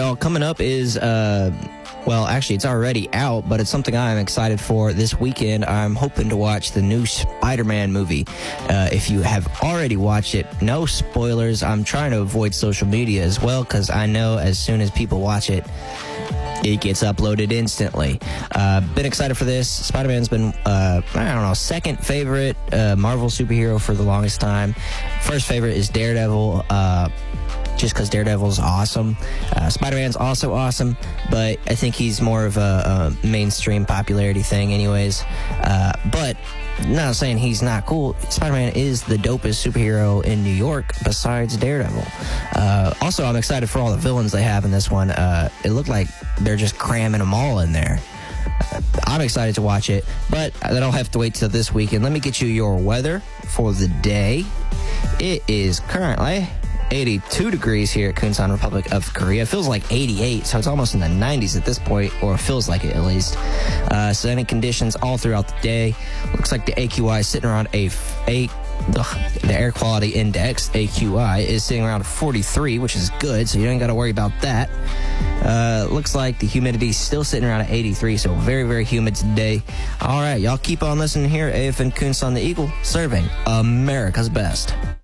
y'all, coming up is, well, actually, it's already out, but it's something I'm excited for this weekend. I'm hoping to watch the new Spider-Man movie. If you have already watched it, no spoilers. I'm trying to avoid social media as well, because I know as soon as people watch it, it gets uploaded instantly. Been excited for this. Spider-Man's been, I don't know, second favorite Marvel superhero for the longest time. First favorite is Daredevil, just because Daredevil's awesome. Spider-Man's also awesome, but I think he's more of a mainstream popularity thing anyways. But not saying he's not cool. Spider-Man is the dopest superhero in New York besides Daredevil. Also, I'm excited for all the villains they have in this one. It looked like they're just cramming them all in there. I'm excited to watch it, but that'll have to wait till this weekend. Let me get you your weather for the day. It is currently 82 degrees here at Kunsan Republic of Korea. It feels like 88, so it's almost in the 90s at this point, or it feels like it at least. Sunny conditions all throughout the day. Looks like the AQI is sitting around the air quality index, AQI, is sitting around 43, which is good, so you ain't got to worry about that. Looks like the humidity is still sitting around at 83, so very, very humid today. All right, y'all keep on listening here. AFN Kunsan the Eagle, serving America's best.